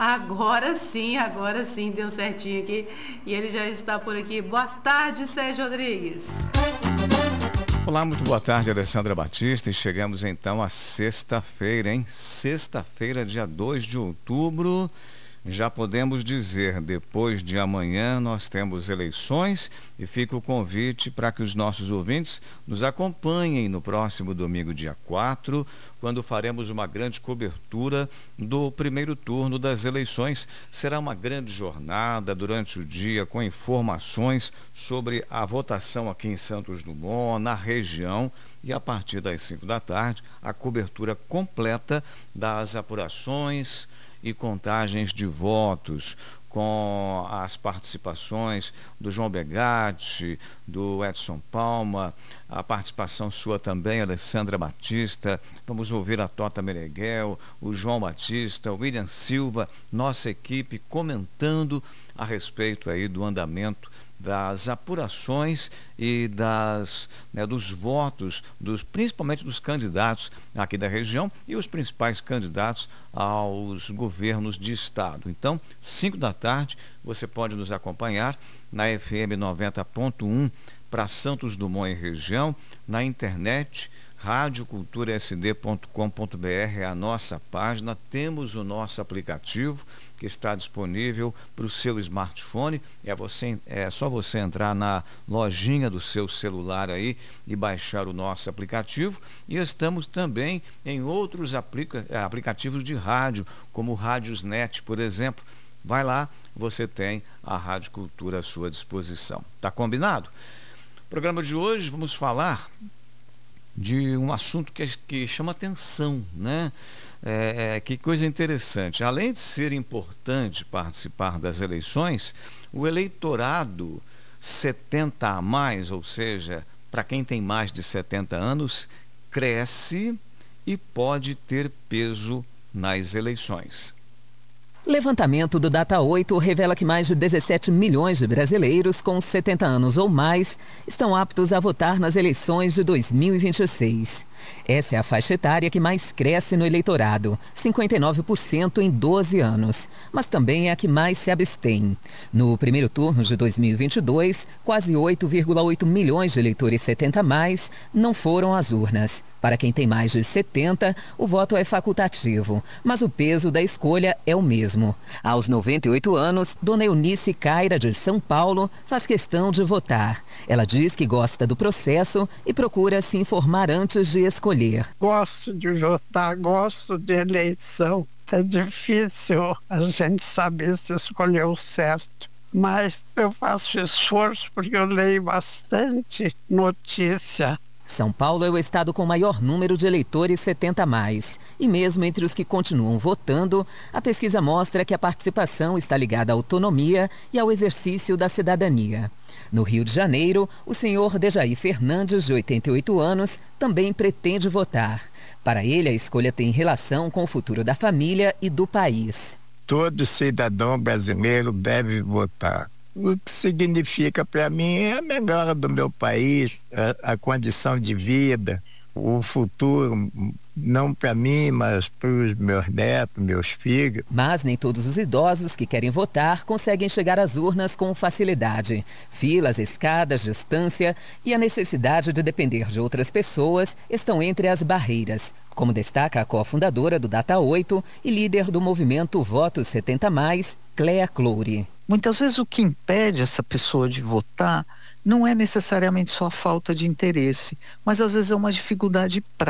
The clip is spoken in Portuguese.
Agora sim, deu certinho aqui. E ele já está por aqui. Boa tarde, Sérgio Rodrigues. Olá, muito boa tarde, Alessandra Batista. E chegamos então à sexta-feira, hein? Sexta-feira, dia 2 de outubro. Já podemos dizer, depois de amanhã nós temos eleições e fica o convite para que os nossos ouvintes nos acompanhem no próximo domingo, dia 4, quando faremos uma grande cobertura do primeiro turno das eleições. Será uma grande jornada durante o dia com informações sobre a votação aqui em Santos Dumont, na região, e a partir das 5 da tarde a cobertura completa das apurações e contagens de votos, com as participações do João Begatti, do Edson Palma, a participação sua também, Alessandra Batista. Vamos ouvir a Tota Meneghel, o João Batista, o William Silva, nossa equipe comentando a respeito aí do andamento das apurações e dos votos, principalmente dos candidatos aqui da região e os principais candidatos aos governos de estado. Então, 5 da tarde, você pode nos acompanhar na FM 90.1 para Santos Dumont e região, na internet, radioculturasd.com.br é a nossa página. Temos o nosso aplicativo que está disponível para o seu smartphone. É só você entrar na lojinha do seu celular aí e baixar o nosso aplicativo. E estamos também em outros aplicativos de rádio, como o Rádiosnet, por exemplo. Vai lá, você tem a Rádio Cultura à sua disposição. Tá combinado? No programa de hoje vamos falar de um assunto que chama atenção, né? Que coisa interessante. Além de ser importante participar das eleições, o eleitorado 70 a mais, ou seja, para quem tem mais de 70 anos, cresce e pode ter peso nas eleições. Levantamento do Data 8 revela que mais de 17 milhões de brasileiros com 70 anos ou mais estão aptos a votar nas eleições de 2026. Essa é a faixa etária que mais cresce no eleitorado, 59% em 12 anos, mas também é a que mais se abstém. No primeiro turno de 2022, quase 8,8 milhões de eleitores 70 a mais não foram às urnas. Para quem tem mais de 70, o voto é facultativo, mas o peso da escolha é o mesmo. Aos 98 anos, Dona Eunice Caira, de São Paulo, faz questão de votar. Ela diz que gosta do processo e procura se informar antes de escolher. Gosto de votar, gosto de eleição. É difícil a gente saber se escolheu certo. Mas eu faço esforço porque eu leio bastante notícia. São Paulo é o estado com maior número de eleitores 70 a mais. E mesmo entre os que continuam votando, a pesquisa mostra que a participação está ligada à autonomia e ao exercício da cidadania. No Rio de Janeiro, o senhor Dejaí Fernandes, de 88 anos, também pretende votar. Para ele, a escolha tem relação com o futuro da família e do país. Todo cidadão brasileiro deve votar. O que significa para mim é a melhora do meu país, a condição de vida, o futuro, não para mim, mas para os meus netos, meus filhos. Mas nem todos os idosos que querem votar conseguem chegar às urnas com facilidade. Filas, escadas, distância e a necessidade de depender de outras pessoas estão entre as barreiras, como destaca a cofundadora do Data 8 e líder do movimento Votos 70 Mais, Cléa Clouri. Muitas vezes o que impede essa pessoa de votar não é necessariamente só a falta de interesse, mas às vezes é uma dificuldade prática.